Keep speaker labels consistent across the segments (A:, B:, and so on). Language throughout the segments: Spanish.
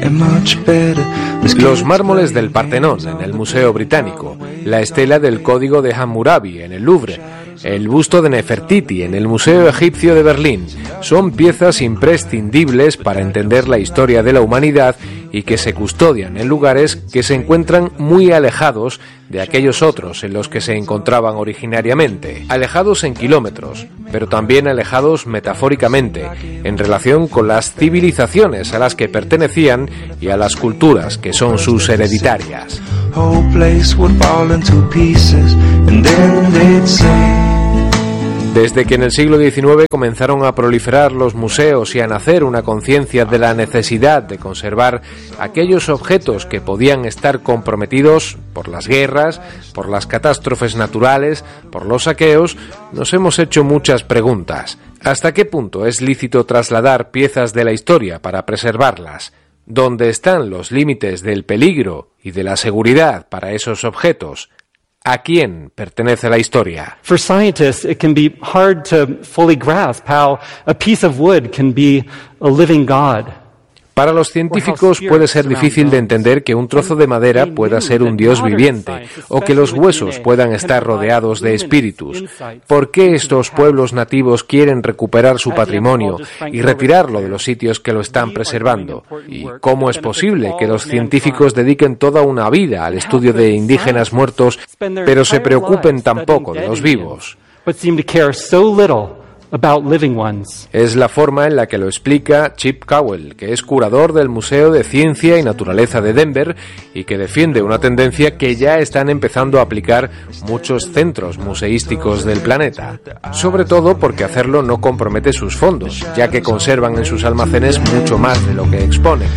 A: Los mármoles del Partenón en el Museo Británico, la estela del Código de Hammurabi en el Louvre, el busto de Nefertiti en el Museo Egipcio de Berlín, son piezas imprescindibles para entender la historia de la humanidad y que se custodian en lugares que se encuentran muy alejados de aquellos otros en los que se encontraban originariamente, alejados en kilómetros, pero también alejados metafóricamente, en relación con las civilizaciones a las que pertenecían y a las culturas que son sus hereditarias. Desde que en el siglo XIX comenzaron a proliferar los museos y a nacer una conciencia de la necesidad de conservar aquellos objetos que podían estar comprometidos por las guerras, por las catástrofes naturales, por los saqueos, nos hemos hecho muchas preguntas. ¿Hasta qué punto es lícito trasladar piezas de la historia para preservarlas? ¿Dónde están los límites del peligro y de la seguridad para esos objetos? ¿A quién pertenece la historia?
B: For scientists, it can be hard to fully grasp how a piece of wood can be a living God.
A: Para los científicos puede ser difícil de entender que un trozo de madera pueda ser un dios viviente o que los huesos puedan estar rodeados de espíritus. ¿Por qué estos pueblos nativos quieren recuperar su patrimonio y retirarlo de los sitios que lo están preservando? ¿Y cómo es posible que los científicos dediquen toda una vida al estudio de indígenas muertos, pero se preocupen tan poco de los vivos? Es la forma en la que lo explica Chip Cowell, que es curador del Museo de Ciencia y Naturaleza de Denver y que defiende una tendencia que ya están empezando a aplicar muchos centros museísticos del planeta. Sobre todo porque hacerlo no compromete sus fondos, ya que conservan en sus almacenes mucho más de lo que exponen.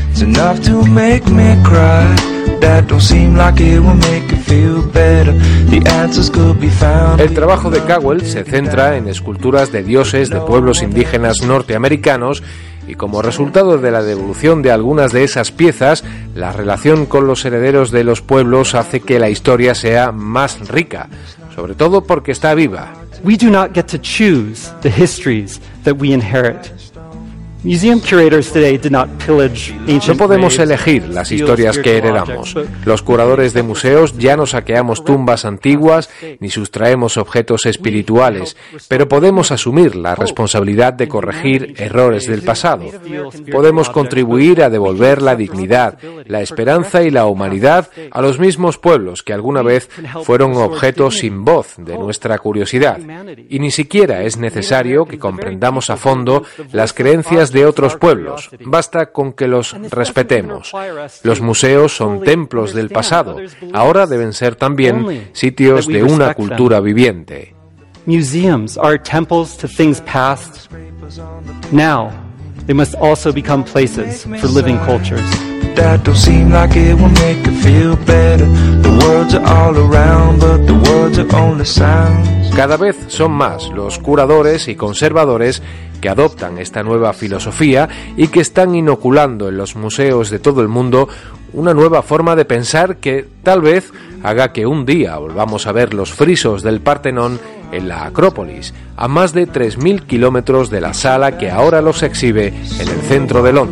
A: El trabajo de Cowell se centra en esculturas de dioses de pueblos indígenas norteamericanos y como resultado de la devolución de algunas de esas piezas, la relación con los herederos de los pueblos hace que la historia sea más rica, sobre todo porque está viva.
B: We do not get to choose the histories that we inherit.
A: No podemos elegir las historias que heredamos. Los curadores de museos ya no saqueamos tumbas antiguas ni sustraemos objetos espirituales, pero podemos asumir la responsabilidad de corregir errores del pasado. Podemos contribuir a devolver la dignidad, la esperanza y la humanidad a los mismos pueblos que alguna vez fueron objeto sin voz de nuestra curiosidad. Y ni siquiera es necesario que comprendamos a fondo las creencias de otros pueblos, basta con que los respetemos. Los museos son templos del pasado, ahora deben ser también sitios de una cultura viviente.
B: Museums are temples to things past. Now, they must also become places for living cultures. That don't seem like it will make it feel better. The words are all around, but the words are only sounds.
A: Cada vez son más los curadores y conservadores que adoptan esta nueva filosofía y que están inoculando en los museos de todo el mundo una nueva forma de pensar que tal vez haga que un día volvamos a ver los frisos del Partenón en la Acrópolis, a más de 3.000 kilómetros de la sala que ahora los exhibe en el centro de Londres.